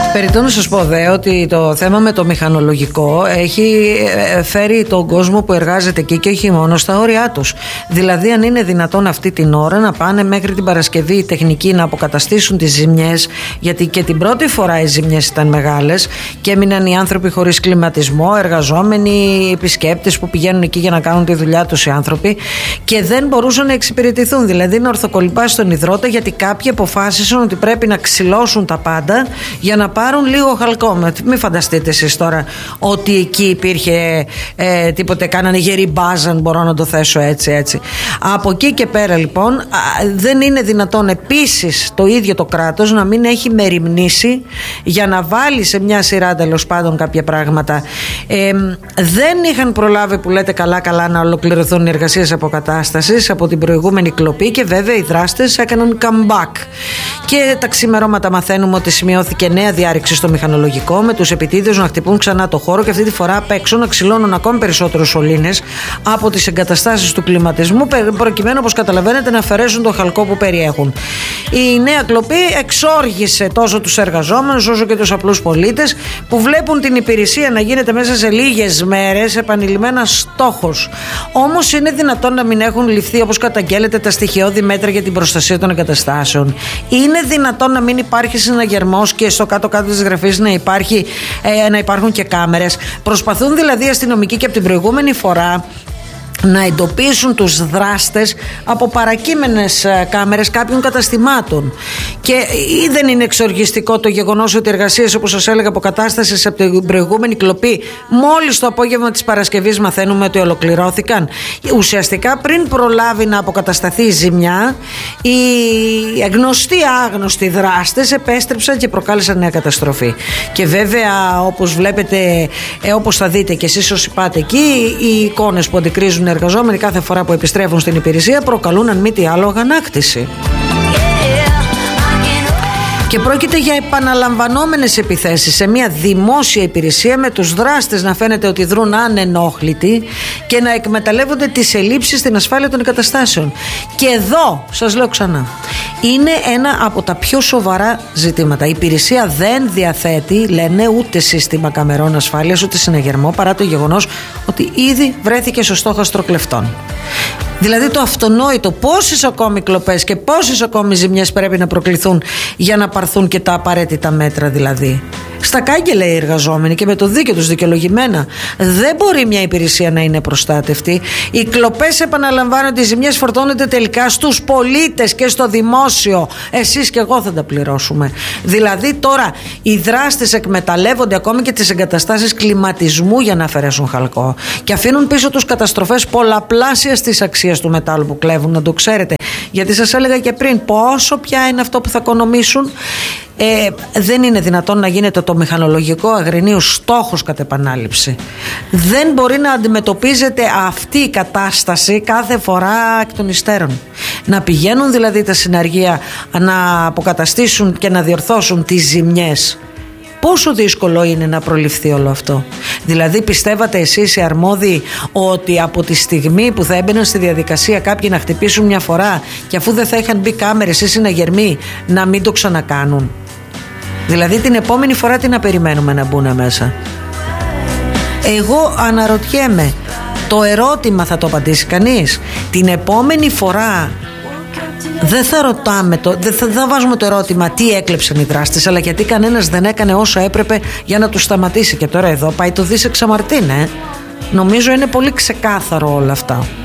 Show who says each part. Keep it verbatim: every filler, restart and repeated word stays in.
Speaker 1: Περιττώ να σας πω δε ότι το θέμα με το μηχανολογικό έχει φέρει τον κόσμο που εργάζεται εκεί και όχι μόνο στα όρια τους. Δηλαδή, αν είναι δυνατόν αυτή την ώρα να πάνε μέχρι την Παρασκευή οι τεχνικοί να αποκαταστήσουν τις ζημιές, γιατί και την πρώτη φορά οι ζημιές ήταν μεγάλες και έμειναν οι άνθρωποι χωρίς κλιματισμό, εργαζόμενοι, επισκέπτες που πηγαίνουν εκεί για να κάνουν τη δουλειά τους οι άνθρωποι και δεν μπορούσαν να εξυπηρετηθούν. Δηλαδή, να ορθοκολυμπάς στον υδρότα γιατί κάποιοι αποφάσισαν ότι πρέπει να ξυλώσουν τα πάντα για να πάρουν λίγο χαλκό. Μην φανταστείτε εσείς τώρα ότι εκεί υπήρχε ε, τίποτε, κάνανε γερή μπάζαν, μπορώ να το θέσω έτσι έτσι. Από εκεί και πέρα λοιπόν α, δεν είναι δυνατόν επίσης το ίδιο το κράτος να μην έχει μεριμνήσει για να βάλει σε μια σειρά τέλος πάντων κάποια πράγματα. Ε, δεν είχαν προλάβει, που λέτε καλά καλά, να ολοκληρωθούν οι εργασίες αποκατάστασης από την προηγούμενη κλοπή και βέβαια οι δράστες έκαναν comeback. Και τα ξημερώματα μαθαίνουμε ότι σημειώθηκε νέα διάρρηξη στο μηχανολογικό, με τους επιτίδιους να χτυπούν ξανά το χώρο και αυτή τη φορά απ' έξω να ξυλώνουν ακόμη περισσότερους σωλήνες από τις εγκαταστάσεις του κλιματισμού, προκειμένου, όπως καταλαβαίνετε, να αφαιρέσουν το χαλκό που περιέχουν. Η νέα κλοπή εξόργησε τόσο τους εργαζόμενους όσο και τους απλούς πολίτες που βλέπουν την υπηρεσία να γίνεται μέσα σε λίγες μέρες επανειλημμένα στόχος. Όμως είναι δυνατόν να μην έχουν ληφθεί, όπως καταγγέλλεται, τα στοιχειώδη μέτρα για την προστασία των εγκαταστάσεων? Είναι δυνατόν να μην υπάρχει συναγερμός και στο κάτω-κάτω της γραφής να, υπάρχει, ε, να υπάρχουν και κάμερες? Προσπαθούν δηλαδή οι αστυνομικοί και από την προηγούμενη φορά να εντοπίσουν τους δράστες από παρακείμενες κάμερες κάποιων καταστημάτων. Και ή δεν είναι εξοργιστικό το γεγονός ότι οι εργασίες, όπως σας έλεγα, αποκατάστασης από την προηγούμενη κλοπή μόλις το απόγευμα της Παρασκευής μαθαίνουμε ότι ολοκληρώθηκαν? Ουσιαστικά πριν προλάβει να αποκατασταθεί η ζημιά, οι γνωστοί άγνωστοι δράστες επέστρεψαν και προκάλεσαν νέα καταστροφή. Και βέβαια, όπως βλέπετε, ε, όπως θα δείτε και εσείς όσοι πάτε εκεί, οι εικόνες που αντικρίζουν εργαζόμενοι κάθε φορά που επιστρέφουν στην υπηρεσία προκαλούν αν μη τι άλλο αγανάκτηση. Και πρόκειται για επαναλαμβανόμενες επιθέσεις σε μια δημόσια υπηρεσία, με τους δράστες να φαίνεται ότι δρούν ανενόχλητοι και να εκμεταλλεύονται τις ελλείψεις στην ασφάλεια των εγκαταστάσεων. Και εδώ, σας λέω ξανά, είναι ένα από τα πιο σοβαρά ζητήματα. Η υπηρεσία δεν διαθέτει, λένε, ούτε σύστημα καμερών ασφάλειας ούτε συναγερμό, παρά το γεγονός ότι ήδη βρέθηκε στο στόχαστρο κλεφτών. Δηλαδή το αυτονόητο, πόσες ακόμη κλοπές και πόσες ακόμη ζημιές πρέπει να προκληθούν για να πάρθουν και τα απαραίτητα μέτρα δηλαδή. Στα κάγκελα οι εργαζόμενοι και με το δίκαιο τους δικαιολογημένα. Δεν μπορεί μια υπηρεσία να είναι προστάτευτη. Οι κλοπές επαναλαμβάνονται, οι ζημιές φορτώνονται τελικά στους πολίτες και στο δημόσιο. Εσείς και εγώ θα τα πληρώσουμε. Δηλαδή τώρα οι δράστες εκμεταλλεύονται ακόμη και τις εγκαταστάσεις κλιματισμού για να αφαιρέσουν χαλκό και αφήνουν πίσω τους καταστροφές πολλαπλάσιας της αξίας του μετάλλου που κλέβουν, να το ξέρετε. Γιατί σας έλεγα και πριν πόσο πια είναι αυτό που θα οικονομήσουν. Ε, δεν είναι δυνατόν να γίνεται το μηχανολογικό αγρινίου στόχος κατ' επανάληψη. Δεν μπορεί να αντιμετωπίζεται αυτή η κατάσταση κάθε φορά εκ των υστέρων. Να πηγαίνουν δηλαδή τα συναργεία να αποκαταστήσουν και να διορθώσουν τις ζημιές. Πόσο δύσκολο είναι να προληφθεί όλο αυτό? Δηλαδή πιστεύατε εσείς οι αρμόδιοι ότι από τη στιγμή που θα έμπαιναν στη διαδικασία κάποιοι να χτυπήσουν μια φορά και αφού δεν θα είχαν μπει κάμερες ή συναγερμοί να μην το ξανακάνουν? Δηλαδή την επόμενη φορά τι να περιμένουμε να μπουν μέσα? Εγώ αναρωτιέμαι, το ερώτημα θα το απαντήσει κανείς? Την επόμενη φορά δεν θα ρωτάμε, το, δεν θα, θα βάζουμε το ερώτημα τι έκλεψαν οι δράστες, αλλά γιατί κανένας δεν έκανε όσο έπρεπε για να τους σταματήσει. Και τώρα εδώ πάει το δις εξαμαρτίν, ε. Νομίζω είναι πολύ ξεκάθαρο όλα αυτά.